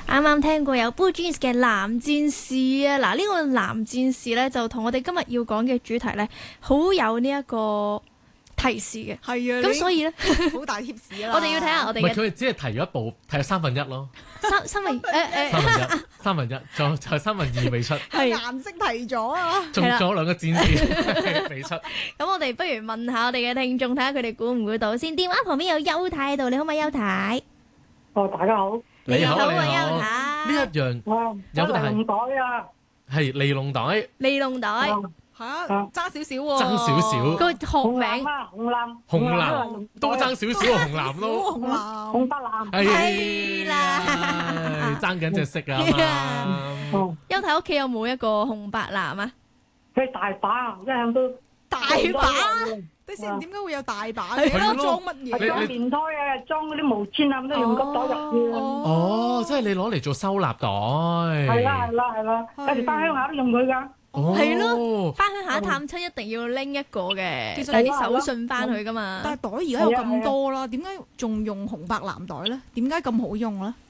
啱啱聽過有 Blue Jeans 嘅藍戰士啊，嗱呢個藍戰士咧就同我哋今日要講嘅主題咧好有呢一個提示嘅， 係啊， 咁所以咧好大貼士啦。 我哋要睇下我哋嘅， 唔係佢只係提咗一步，提咗三分一咯， 三分三分一，仲有三分二未出， 係顏色提咗啊， 仲有兩個戰士未出。 咁我哋不如問下我哋嘅聽眾，睇下佢哋估唔估到先。電話旁邊有邱太喺度，你好嗎，邱太？ 大家好。 你好， 啊， 你好。 邱呢太。 一樣有個係尼龍袋啊， 係尼龍袋， 尼龍袋嚇爭少少喎， 爭少少。 個學名紅藍啊， 紅藍都爭少少紅藍咯， 紅藍紅白藍。 係啦， 爭緊隻色啊嘛。 哦， 邱太屋企有冇一個紅白藍啊？ 佢大把，一向都大把。你知唔點解會有大把嘅？ 係咯裝乜嘢？ 裝棉胎啊，裝嗰啲毛氈啊，咁都用個袋入去。 哦，即係你攞嚟做收納袋。 係啦，有時翻鄉下都用佢㗎。 哦， 係咯，翻鄉下探親一定要拎一個嘅， 其實帶啲手信翻去噶嘛。 但係袋而家有咁多啦，點解仲用紅白藍袋咧？點解咁好用咧？